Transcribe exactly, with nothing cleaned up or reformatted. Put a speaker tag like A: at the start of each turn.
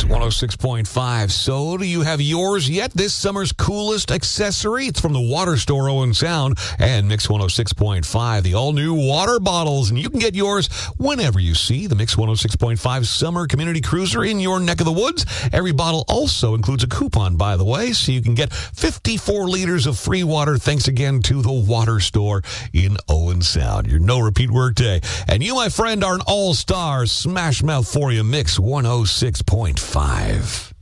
A: one oh six point five. So, do you have yours yet? This summer's coolest accessory? It's from the Water Store, Owen Sound, and Mix one oh six point five, the all-new water bottles. And you can get yours whenever you see the Mix one oh six point five Summer Community Cruiser in your neck of the woods. Every bottle also includes a coupon, by the way, so you can get fifty-four liters of free water thanks again to the Water Store in Owen Sound. Your no-repeat workday. And you, my friend, are an all-star smash mouth for you, Mix one oh six point five.